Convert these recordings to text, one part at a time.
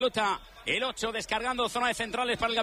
El 8 descargando zona de centrales para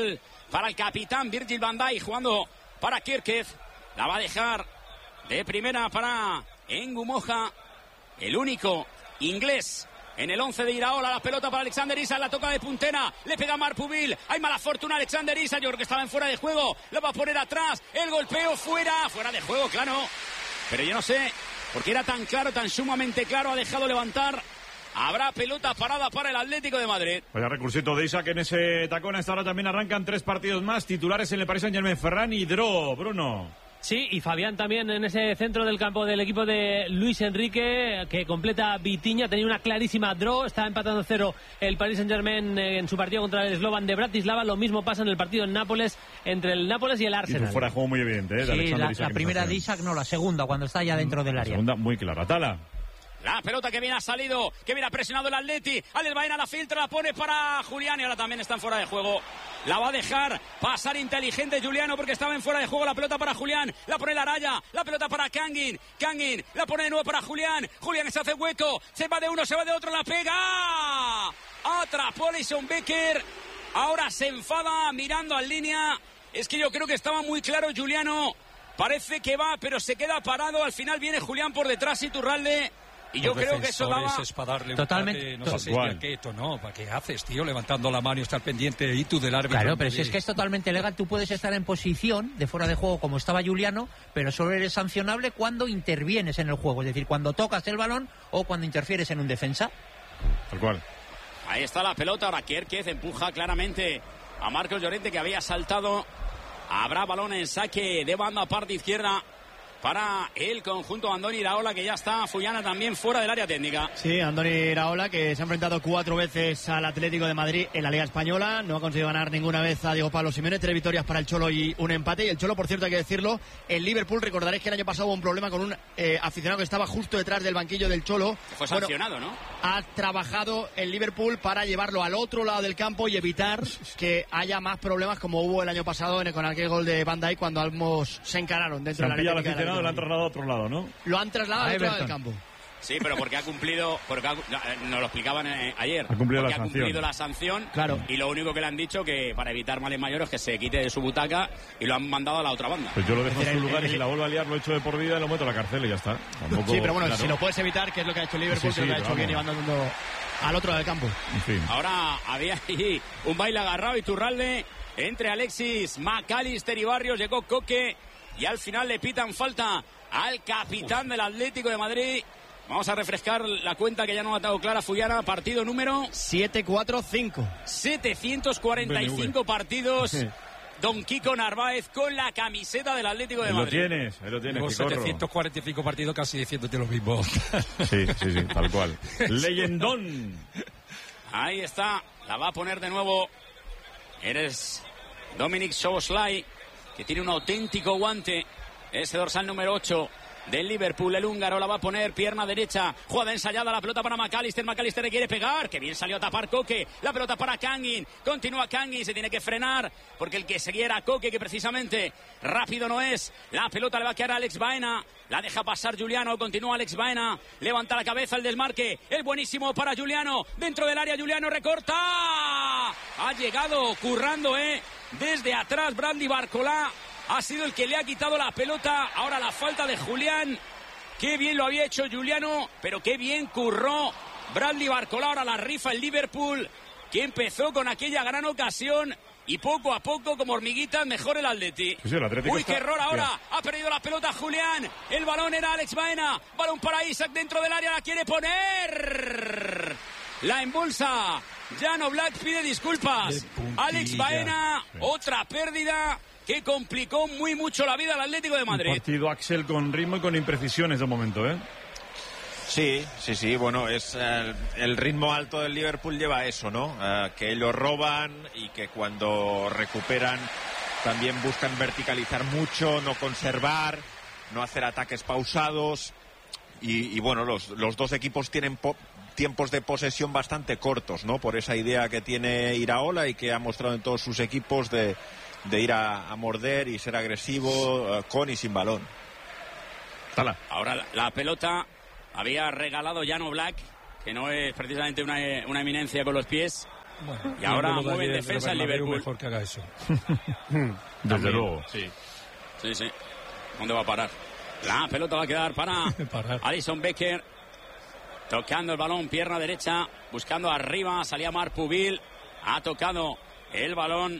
el capitán Virgil van Dijk, jugando para Kirkev. La va a dejar de primera para Ngumoja, el único inglés en el 11 de Iraola. La pelota para Alexander Isak, la toca de puntena, le pega Marpubil. Hay mala fortuna Alexander Isak, yo creo que estaba en fuera de juego, la va a poner atrás, el golpeo fuera de juego, claro. Pero yo no sé, porque era tan claro, tan sumamente claro, ha dejado levantar. Habrá pelota parada para el Atlético de Madrid. Vaya recursito de Isak en ese tacón. A esta hora también arrancan 3 partidos más. Titulares en el Paris Saint-Germain, Ferran y Dro, Bruno. Sí, y Fabián también en ese centro del campo del equipo de Luis Enrique, que completa Vitinha. Tenía una clarísima draw, está empatando 0 el Paris Saint-Germain en su partido contra el Slovan de Bratislava. Lo mismo pasa en el partido en Nápoles, entre el Nápoles y el Arsenal. Y fuera de juego muy evidente, ¿eh? Sí, la primera de Isak, no, la segunda, cuando está ya dentro del área. La segunda muy clara. Tala. La pelota que viene ha salido, que viene ha presionado el Atleti. Alex Baena la filtra, la pone para Julián y ahora también está en fuera de juego. La va a dejar pasar inteligente Juliano porque estaba en fuera de juego. La pelota para Julián, la pone la raya, la pelota para Kangin, la pone de nuevo para Julián. Julián se hace hueco, se va de uno, se va de otro, la pega. Atrapó Alisson Becker. Ahora se enfada mirando en línea. Es que yo creo que estaba muy claro Juliano. Parece que va, pero se queda parado. Al final viene Julián por detrás, Iturralde. Y yo creo que eso daba... Es para darle totalmente. No sé quieto, ¿no? ¿Para qué haces, tío? Levantando la mano y estar pendiente y tú del árbitro. Claro, pero si es que es totalmente legal, tú puedes estar en posición de fuera de juego como estaba Juliano, pero solo eres sancionable cuando intervienes en el juego, es decir, cuando tocas el balón o cuando interfieres en un defensa. Tal cual. Ahí está la pelota, ahora Kierkez empuja claramente a Marcos Llorente, que había saltado. Habrá balón en saque de banda parte izquierda para el conjunto Andoni Iraola, que ya está Fullana también fuera del área técnica. Sí, Andoni Iraola, que se ha enfrentado 4 veces al Atlético de Madrid en la Liga Española, no ha conseguido ganar ninguna vez a Diego Pablo Simeone, 3 victorias para el Cholo y un empate. Y el Cholo, por cierto, hay que decirlo, el Liverpool, recordaréis que el año pasado hubo un problema con un aficionado que estaba justo detrás del banquillo del Cholo. Fue sancionado, ¿no? Ha trabajado el Liverpool para llevarlo al otro lado del campo y evitar que haya más problemas como hubo el año pasado con aquel gol de Van Dijk cuando ambos se encararon dentro de la área. Al aficionado lo han trasladado a otro lado, ¿no? Lo han trasladado al otro lado del campo. Sí, pero porque ha cumplido, nos lo explicaban ayer. Ha cumplido la sanción. Claro. Y lo único que le han dicho que para evitar males mayores que se quite de su butaca y lo han mandado a la otra banda. Pues yo lo dejo en su lugar y si la vuelvo a liar lo echo de por vida y lo meto a la cárcel y ya está. Tampoco, sí, pero bueno, claro. Si lo puedes evitar, que es lo que ha hecho el Liverpool, que lo ha hecho bien y mandando al otro lado del campo. En fin. Ahora había ahí un baile agarrado y Iturralde entre Alexis McAllister y Barrios, llegó Coque y al final le pitan falta al capitán del Atlético de Madrid. Vamos a refrescar la cuenta que ya no ha dado clara Fullana. Partido número 745. 745 partidos. Sí. Don Kiko Narváez con la camiseta del Atlético de Madrid. Ahí lo tienes. 745 partidos casi diciéndote lo mismo. Sí, tal cual. Leyendón. Ahí está. La va a poner de nuevo. Eres Dominic Szoboszlai, que tiene un auténtico guante. Ese dorsal número 8 del Liverpool, el húngaro, la va a poner pierna derecha, jugada ensayada, la pelota para McAllister le quiere pegar, que bien salió a tapar Coque, la pelota para Kangin, continúa Kangin, se tiene que frenar, porque el que seguía era Coque, que precisamente rápido no es, la pelota le va a quedar a Alex Baena, la deja pasar Juliano, continúa Alex Baena, levanta la cabeza el desmarque, el buenísimo para Juliano, dentro del área Juliano recorta, ha llegado currando, desde atrás Brandy Barcolá, ha sido el que le ha quitado la pelota. Ahora la falta de Julián. Qué bien lo había hecho Juliano, pero qué bien curró Bradley Barcola. Ahora la rifa el Liverpool, que empezó con aquella gran ocasión y poco a poco, como hormiguitas, mejor el Atleti. Sí, el Atlético. Uy, qué error ahora. Ha perdido la pelota Julián. El balón era Alex Baena. Balón para Isak dentro del área. La quiere poner. La embolsa. Jan Oblak pide disculpas. Alex Baena, otra pérdida que complicó muy mucho la vida al Atlético de Madrid. Un partido, Axel, con ritmo y con imprecisiones de momento, Sí, bueno, es el ritmo alto del Liverpool lleva eso, ¿no? Que ellos roban y que cuando recuperan también buscan verticalizar mucho, no conservar, no hacer ataques pausados y bueno, los dos equipos tienen tiempos de posesión bastante cortos, ¿no? Por esa idea que tiene Iraola y que ha mostrado en todos sus equipos de ir a morder y ser agresivo con y sin balón. Ahora la pelota había regalado Jan Oblak, que no es precisamente una eminencia con los pies, Bueno, y ahora mueve en defensa el Liverpool. Mejor que haga eso. Desde luego. Sí. ¿Dónde va a parar? La pelota va a quedar para Alisson Becker. Tocando el balón, pierna derecha, buscando arriba, salía Marpuville. Ha tocado el balón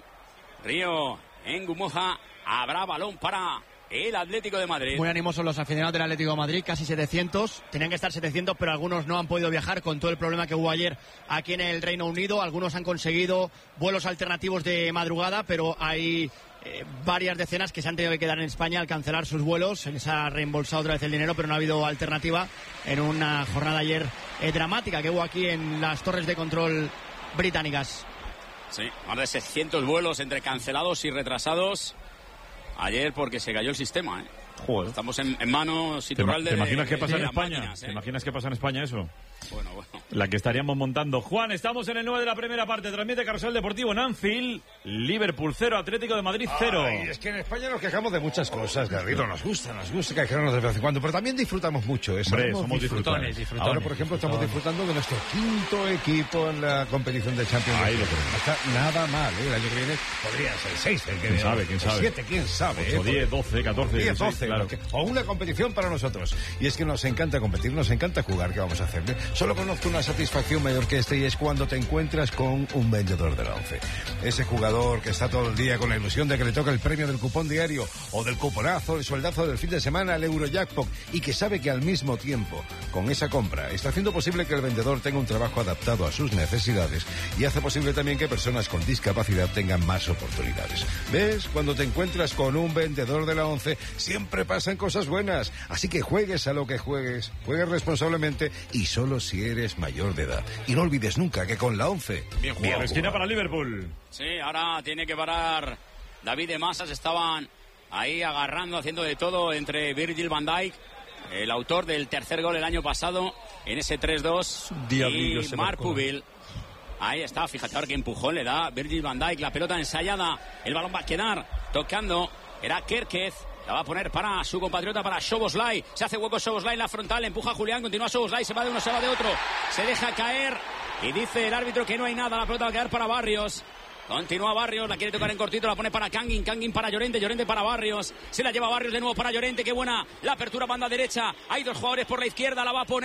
Río Ngumoja. Habrá balón para el Atlético de Madrid. Muy animosos los aficionados del Atlético de Madrid, casi 700. Tenían que estar 700, pero algunos no han podido viajar con todo el problema que hubo ayer aquí en el Reino Unido. Algunos han conseguido vuelos alternativos de madrugada, pero hay varias decenas que se han tenido que quedar en España al cancelar sus vuelos. Se les ha reembolsado otra vez el dinero, pero no ha habido alternativa en una jornada ayer dramática que hubo aquí en las torres de control británicas. Sí, más de 600 vuelos entre cancelados y retrasados ayer porque se cayó el sistema, ¿eh? Joder. Estamos en manos Iturralde. ¿Te imaginas qué pasa en España? Máquinas, ¿Te imaginas qué pasa en España eso? Bueno. La que estaríamos montando. Juan, estamos en el 9 de la primera parte. Transmite Carrusel Deportivo en Anfield. Liverpool 0, Atlético de Madrid 0. Ay, es que en España nos quejamos de muchas cosas, Garrido. Nos gusta quejarnos de vez en cuando, pero también disfrutamos mucho. Hombre, somos disfrutones. Ahora, por ejemplo, estamos disfrutando de nuestro quinto equipo en la competición de Champions League. No está nada mal, ¿eh? El año que viene podría ser 6. ¿Quién sabe? 7, quién sabe. 8, 10, 12, 14. 10, 12, 16, claro. O una competición para nosotros. Y es que nos encanta competir, nos encanta jugar. ¿Qué vamos a hacer? Solo conozco una satisfacción mayor que esta, y es cuando te encuentras con un vendedor de la ONCE. Ese jugador que está todo el día con la ilusión de que le toca el premio del cupón diario, o del cuponazo, el sueldazo del fin de semana, el Eurojackpot, y que sabe que al mismo tiempo, con esa compra, está haciendo posible que el vendedor tenga un trabajo adaptado a sus necesidades, y hace posible también que personas con discapacidad tengan más oportunidades. ¿Ves? Cuando te encuentras con un vendedor de la ONCE, siempre pasan cosas buenas. Así que juegues a lo que juegues responsablemente y solo si eres mayor de edad. Y no olvides nunca que con la ONCE... Bien jugado. Esquina para Liverpool. Sí, ahora tiene que parar David de Masas. Estaban ahí agarrando, haciendo de todo entre Virgil van Dijk, el autor del tercer gol el año pasado en ese 3-2, y Marpuville. Ahí está, fíjate ahora qué empujón le da Virgil van Dijk. La pelota ensayada, el balón va a quedar tocando. Era Kerkez. La va a poner para su compatriota, para Szoboszlai. Se hace hueco Szoboszlai en la frontal. Empuja a Julián. Continúa Szoboszlai. Se va de uno, se va de otro. Se deja caer. Y dice el árbitro que no hay nada. La pelota va a quedar para Barrios. Continúa Barrios. La quiere tocar en cortito. La pone para Kangin. Kangin para Llorente. Llorente para Barrios. Se la lleva Barrios de nuevo para Llorente. Qué buena la apertura, banda derecha. Hay dos jugadores por la izquierda. La va a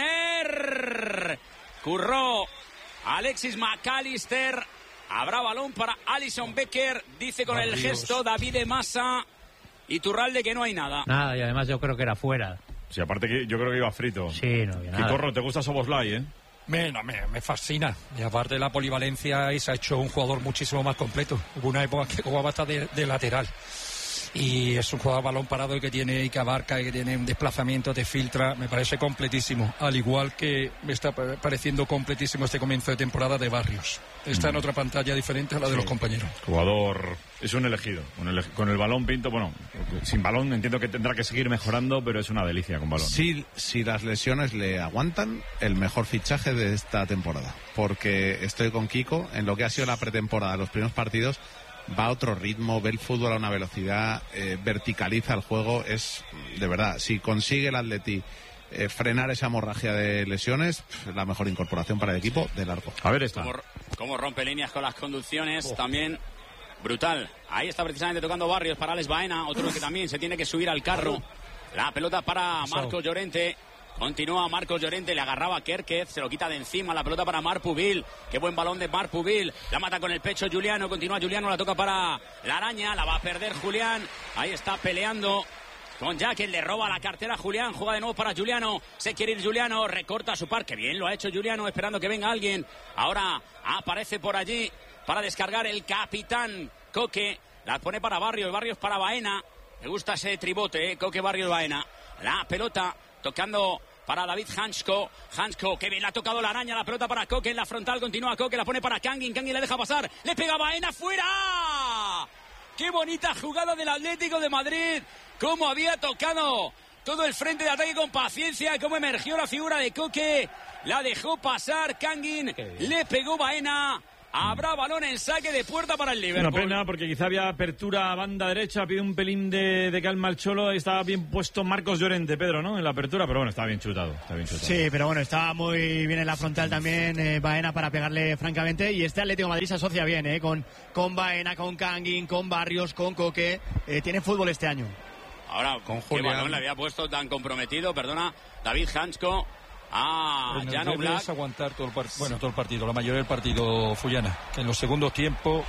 poner. Curró Alexis McAllister. Habrá balón para Alisson Becker. Dice con el gesto David de Massa. Iturralde que no hay nada. Nada, y además yo creo que era fuera. Sí, aparte que yo creo que iba frito. Sí, no había nada. Quitorro, ¿te gusta Szoboszlai, eh? Me fascina. Y aparte de la polivalencia, y se ha hecho un jugador muchísimo más completo. Hubo una época que jugaba hasta de lateral. Y es un jugador balón parado y que tiene, y que abarca, y que tiene un desplazamiento, te filtra. Me parece completísimo. Al igual que me está pareciendo completísimo este comienzo de temporada de Barrios. Está en otra pantalla diferente a la de los compañeros. Jugador, es un elegido. Con el balón Pinto, bueno, sin balón entiendo que tendrá que seguir mejorando, pero es una delicia con balón. Si las lesiones le aguantan, el mejor fichaje de esta temporada. Porque estoy con Kiko, en lo que ha sido la pretemporada, los primeros partidos, va a otro ritmo, ve el fútbol a una velocidad, verticaliza el juego. Es, de verdad, si consigue el Atleti frenar esa hemorragia de lesiones, la mejor incorporación para el equipo de largo. A ver esta. Cómo rompe líneas con las conducciones, también brutal. Ahí está precisamente tocando Barrios para Alex Baena, otro que también se tiene que subir al carro. La pelota para Marcos Llorente. Continúa Marcos Llorente, le agarraba a Kerkez, se lo quita de encima, la pelota para Marpuville. Qué buen balón de Marpuville. La mata con el pecho Juliano, continúa Juliano, la toca para la araña, la va a perder Julián. Ahí está peleando con Jack, le roba la cartera a Julián, juega de nuevo para Juliano, se quiere ir Juliano, recorta su par, que bien lo ha hecho Juliano, esperando que venga alguien. Ahora aparece por allí para descargar el capitán Coque, la pone para Barrios para Baena. Me gusta ese tribote, Coque, Barrios, Baena. La pelota tocando para David Hansko, que bien le ha tocado la araña, la pelota para Coque en la frontal, continúa Coque, la pone para Kangin le deja pasar, le pega Baena, ¡fuera! ¡Qué bonita jugada del Atlético de Madrid! Cómo había tocado todo el frente de ataque con paciencia, cómo emergió la figura de Coque, la dejó pasar Kangin, le pegó Baena, Habrá balón en saque de puerta para el Liverpool. Una pena, porque quizá había apertura a banda derecha, pide un pelín de calma al Cholo, y estaba bien puesto Marcos Llorente, Pedro, ¿no? En la apertura, pero bueno, estaba bien chutado. Sí, pero bueno, estaba muy bien en la frontal también Baena para pegarle francamente, y este Atlético de Madrid se asocia bien, con Baena, con Kangin, con Barrios, con Coque, tiene fútbol este año. Ahora, con qué balón le había puesto tan comprometido, perdona, David Hansko a Jan Oblak. Aguantar todo el partido, la mayoría del partido, Fullana, que en los segundos tiempos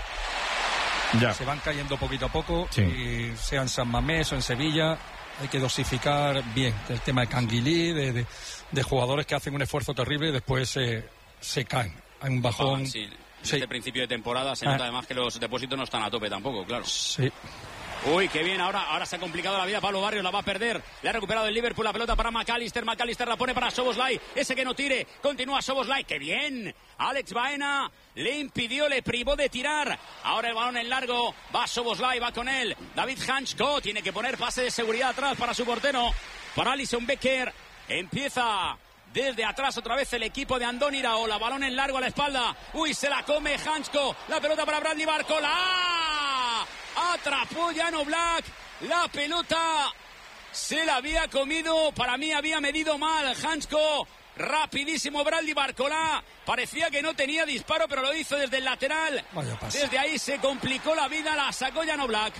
se van cayendo poquito a poco, y sea en San Mamés o en Sevilla, hay que dosificar bien el tema de Canguilí, de jugadores que hacen un esfuerzo terrible y después se caen. Hay un bajón. Este principio de temporada se nota además que los depósitos no están a tope tampoco, claro. Sí. Uy, qué bien, ahora se ha complicado la vida. Pablo Barrios la va a perder. Le ha recuperado el Liverpool, la pelota para McAllister la pone para Szoboszlai. Ese que no tire, continúa Szoboszlai. ¡Qué bien! Alex Baena le impidió, le privó de tirar. Ahora el balón en largo, va Szoboszlai, va con él. David Hansko tiene que poner pase de seguridad atrás para su portero, para Alisson Becker. Empieza desde atrás otra vez el equipo de Andoni Iraola. Balón en largo a la espalda. Uy, se la come Hansko. La pelota para Bradley Barcola. Atrapó Jan Oblak. La pelota se la había comido. Para mí había medido mal Hansko. Rapidísimo Bradley Barcola. Parecía que no tenía disparo, pero lo hizo desde el lateral. Desde ahí se complicó la vida. La sacó Jan Oblak.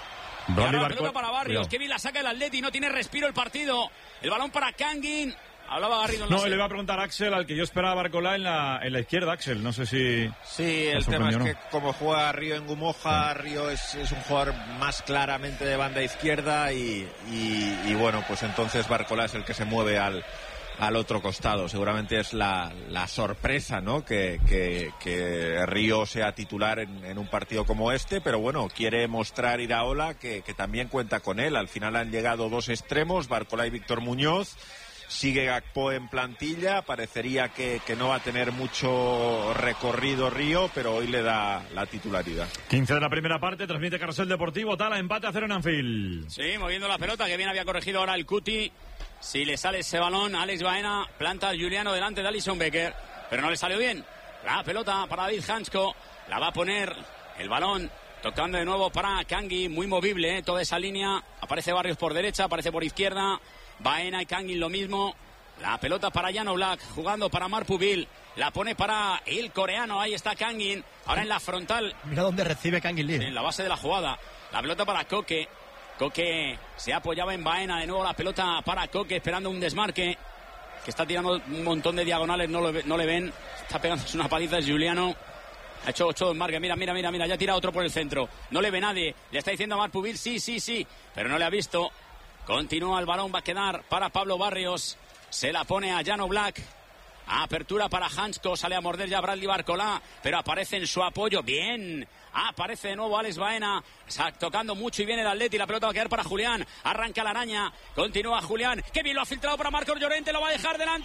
La pelota para Barrios. Que bien la saca el Atleti. No tiene respiro el partido. El balón para Kangin. Hablaba Garrido. No, le iba a preguntar a Axel, al que yo esperaba Barcola en la izquierda, Axel. No sé si... Sí, el tema es que como juega Río en Gumoja, Río es un jugador más claramente de banda izquierda y bueno, pues entonces Barcola es el que se mueve al otro costado. Seguramente es la sorpresa, ¿no? Que Río sea titular en un partido como este, pero bueno, quiere mostrar Iraola que también cuenta con él. Al final han llegado dos extremos, Barcola y Víctor Muñoz. Sigue Gakpo en plantilla, parecería que no va a tener mucho recorrido Río, pero hoy le da la titularidad. 15 de la primera parte, transmite Carrusel Deportivo, Tala, empate a 0 en Anfield. Sí, moviendo la pelota, que bien había corregido ahora el Cuti. Si le sale ese balón, Alex Baena planta al Juliano delante de Alisson Becker, pero no le salió bien. La pelota para David Hansko, la va a poner el balón, tocando de nuevo para Kangin, muy movible, toda esa línea. Aparece Barrios por derecha, aparece por izquierda. Baena y Kangin lo mismo. La pelota para Jan Oblak, jugando para Marpuville. La pone para el coreano, ahí está Kangin. Ahora en la frontal. Mira dónde recibe Kangin Lee. En la base de la jugada. La pelota para Coque. Coque se apoyaba en Baena. De nuevo la pelota para Coque, esperando un desmarque. Que está tirando un montón de diagonales, no le ven. Está pegándose una paliza, es Juliano. Ha hecho 8 desmarques, mira, ya tira otro por el centro. No le ve nadie, le está diciendo a Marpuville, sí, pero no le ha visto. Continúa el balón, va a quedar para Pablo Barrios. Se la pone a Jan Oblak. Apertura para Hansko, sale a morder ya Bradley Barcola, pero aparece en su apoyo. Bien, aparece de nuevo Alex Baena, tocando mucho y bien el Atleti. La pelota va a quedar para Julián. Arranca la araña, continúa Julián. Qué bien lo ha filtrado para Marcos Llorente, lo va a dejar delante.